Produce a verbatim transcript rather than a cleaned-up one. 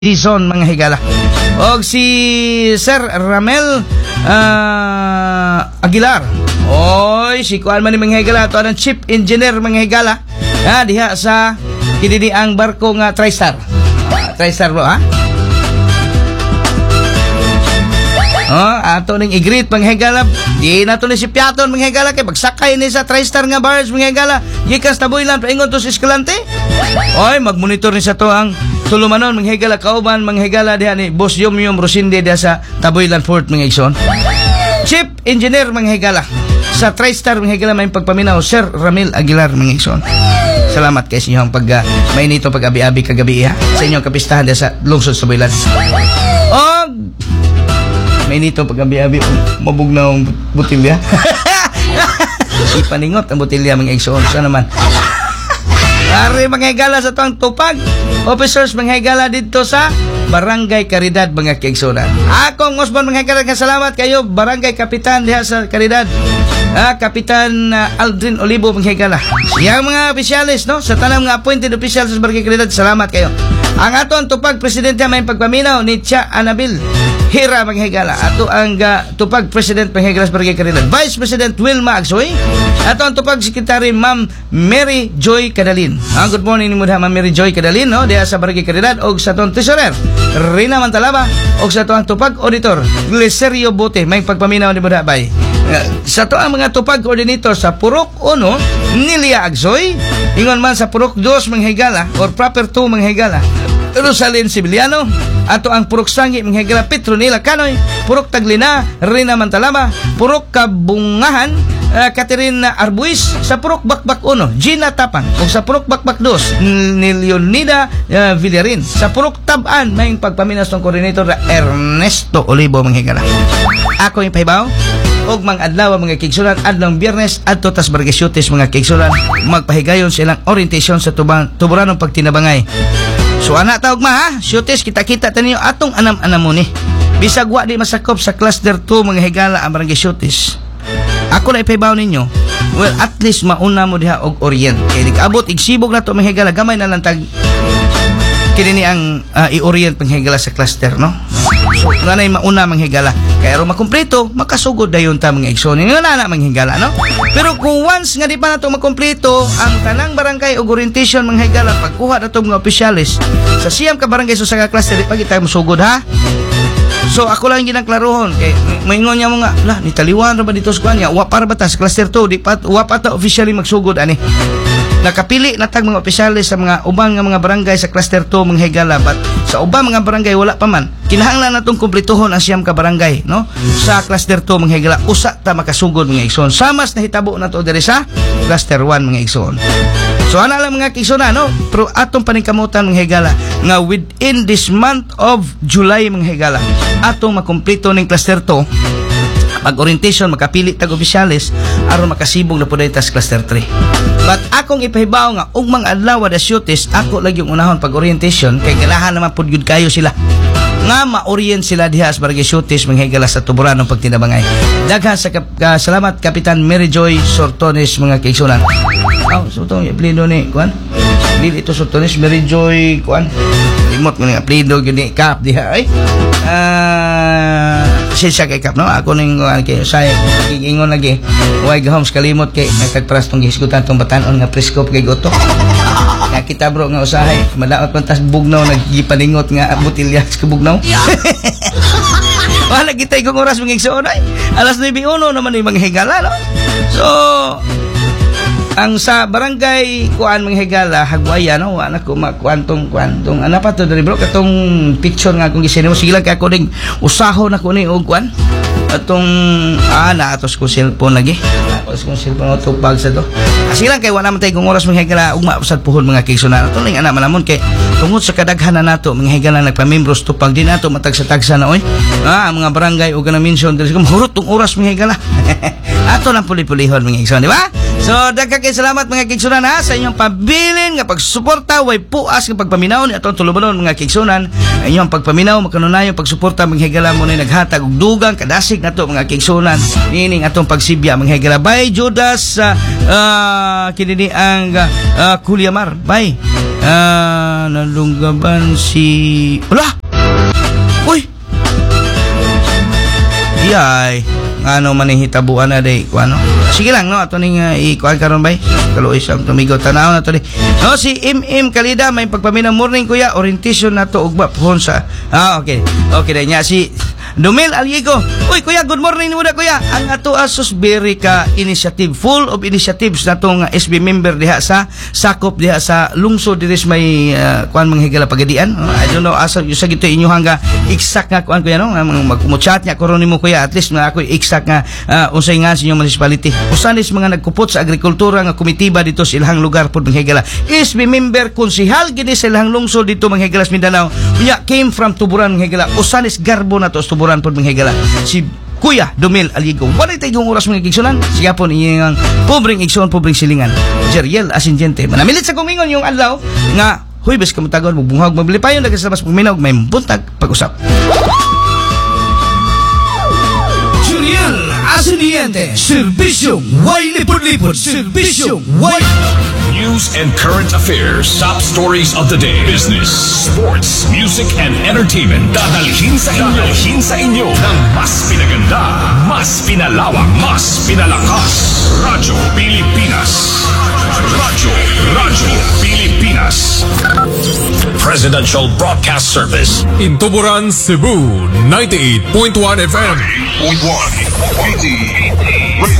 Dizon mga higala. Og si Sir Ramel uh, Aguilar. Oy, si kuan man ni mga higala to ang chief engineer mga higala. Ha, diha sa kididi ang barko nga TriStar. Uh, TriStar bro ha. Oh, ato ning i-greet mga higala. Di na to ni si Piaton mga higala kay pagsakay ni sa TriStar nga barge mga higala. Gikas taboylan paingon to sa Escalante. Oy, magmonitor ni sa to ang tulumanon mga higala kauban mga higala diha ni Boss Yum Yum Rosinde diha sa Taboylan Fort mga igsoon. Chief Engineer mga higala sa TriStar mga higala may pagpaminaw Sir Ramel Aguilar mga igsoon. Salamat kay sa inyong pag uh, may nito pag-abi-abi kagabi ha sa inyong kapistahan diha sa lungsod sa Taboylan. Og may nito pag-abi-abi mabugnaw ang butilya. Ipaningot ang butilya mga igsoon. Sa naman Ari mga higala sa tuang tupag officers mga higala dito sa Barangay Caridad mga kaigsunan. Akong Osborne mga higala nga salamat kayo Barangay Kapitan diha sa Caridad. Ah, Kapitan uh, Aldrin Olivo mga higala. Yang mga opisyalis no sa tanang mga appointed officials sa Barangay Caridad salamat kayo. Ang aton tupag presidente may pagpaminaw ni Tia Anabil Hira mga higala. Ato ang uh, tupag president mga higala sa Barangay Caridad. Vice President Wilma Agsoy. Ato ang tupag secretary Ma'am Mary Joy Cadalin. Ah, good morning ni Ma'am Mary Joy Cadalin no diha sa Barangay Caridad og sa aton treasurer Rina Mantalaba og sa ato ang tupag auditor Gleserio Bote may pagpaminaw ni Buda Bay. Uh, sa to ang mga tupag coordinator sa Purok uno Nilia Agsoy. Ingon man sa Purok dos mga higala or proper two mga higala Rosalyn Sibiliano. Ato ang Purok Sangi mga higala Petronila Canoy. Purok Taglina Rina Mantalaba. Purok Kabungahan uh, Catherine Arbuis. Sa Purok Bakbak uno Gina Tapang. O sa Purok Bakbak dos ni Leonida uh, Villarin. Sa Purok Taban may pagpaminas ng coordinator na Ernesto Olivo mga higala. Ako yung pahibaw og mga adlaw mga kaigsunan adlong Biyernes adto tas Bargesiotes mga kaigsunan magpahigayon sa ilang orientation sa tubang tuburanong pagtinabangay. So ana tawag ma ha, Siotes kita-kita taninyo atong anam-anam mo ni. Bisag wa di masakop sa cluster two mga higala ang Barangay Siotes. Ako na ipahibaw ninyo. Well, at least mauna mo diha og orient. Kay nikaabot igsibog na to mga higala gamay na lang tag kini ni ang uh, i-orient mga higala sa cluster no. So nanay mauna mga higala. Kaya ro makumpleto makasugod dayon ta mga igsoon. Nga na mga higala no. Pero kung once nga di pa nato makumpleto ang tanang barangay og orientation mga higala pagkuha nato mga opisyalis sa siyam ka barangay so sa cluster di pa kita musugod ha. So ako lang ginang klarohon kay maingon niya mo nga lah ni taliwan ra ba dito sa kanya wa para batas cluster two di pa wa pa ta officially magsugod ani. Nakapili na tag mga opisyalis sa mga ubang nga mga barangay sa cluster two mga higala but sa ubang mga barangay wala pa man. Kinahanglan natong kumpletuhon ang siyam ka barangay no sa cluster two mga higala usa ta makasugod mga igsoon. Samas nahitabo na to diri sa cluster one mga igsoon. So ana lang mga igsoon no pero atong paningkamutan mga higala nga within this month of July mga higala atong makumpleto ning cluster two pag-orientation, makapili tag opisyalis aron makasibog na po dahil tas cluster three. But akong ipahibaw nga ug mga adlaw da Siotes ako lagi yung unahon pag-orientation kay ganahan naman pud gyud kayo sila nga ma-orient sila diha sa Barangay Siotes mga higala sa tuburanong pagtinabangay. Daghan sa kap ka, salamat Kapitan Mary Joy Sortones mga kaigsunan. Aw, so to apelyido ni kuan. Dili ito Sortones Mary Joy kuan. Limot mo nga apelyido gyud ni Kap diha ay. Ah, uh, siya kay Kap no. Ako ning kuan kay say ingon lagi. Way gahom kalimot kay nagtagparas tong gihisgutan tong batan-on nga preskop kay goto. Nga kita bro nga usahay madaot man tas bugnaw naggipaningot nga butilya sa bugnaw. Wala kita ikong oras mga igsoon ay alas nueve uno naman yung mga higala no? So ang sa barangay kuan mga higala Hagwaya no wala ko makuantong kuantong ana pa to diri bro katong picture nga akong gisinimo sige lang kay ako ning usaho na ko ni og kuan atong ana atos ko cellphone lagi atos ko cellphone to bag sa to sige lang kay wala man tay kong oras mga higala ugma usad puhon mga kaigsunan ato ning ana malamon kay tungod sa kadaghan na nato mga higala nagpamembros to pag di nato matagsa-tagsa na oy ah ang mga barangay og na mention diri kom hurot tong oras mga higala ato lang puli-pulihon mga igsoon di ba so So, dagkag kay salamat mga kigsunan ha sa inyong pabilin nga pagsuporta way puas nga pagpaminaw ni atong tulumanon mga kigsunan. Inyong pagpaminaw makanunayon pagsuporta mga higala mo na naghatag og dugang kadasig nato mga kigsunan. Nining atong pagsibya mga higala. Bye Judas uh, uh, kinini ang uh, Kulyamar. Bye. Uh, nalunggaban si Wala. Uy. Yay. Ano man hitabuan na day kuano. Sige lang no ato ning uh, ikuan karon bay. Kaluoy sa tumigo tanaw na to ni. No si M M Kalida may pagpaminaw morning kuya orientation nato ug phone sa. Ah okay. Okay day nya si Dumil Aliego. Uy kuya, good morning muna kuya. Ang ato asos very ka initiative, full of initiatives natong S B member diha sa sakop diha sa lungsod diri may uh, kuan mga higala pagadian. Uh, I don't know asa sa gito inyo hanga exact nga kuan kuya no magmo-chat nya karon nimo kuya at least na ako exact nga uh, unsay nga sa inyong municipality. Usanis mga nagkupot sa agrikultura nga komitiba dito sa ilang lugar pod mga higala. S B member konsehal gid sa ilang lungsod dito mga higala sa Mindanao. Unya came from Tuburan mga higala. Usanis garbo na to Tuburan pod mga higala. Si Kuya Dumil Aliego. Wala tayong oras mga igsunan. Siya po ninyong pobreng igsunan, pobreng silingan. Jeriel Asinjente. Manamilit sa kumingon yung adlaw nga, huy, bes kamutagon, magbunghag, mabili pa yun, nagkasabas pagminaw, may buntag, pag-usap. Jeriel Asinjente. Serbisyong way lipod-lipod. Serbisyong way... News and current affairs, top stories of the day, business, sports, music, and entertainment. Dadalhin sa inyo, dadalhin sa inyo ng mas pinaganda, mas pinalawak, mas pinalakas. Radyo Pilipinas. Radyo, Radyo Pilipinas. Presidential Broadcast Service. In Tuburan, Cebu, ninety-eight point one F M. ninety-eight point one.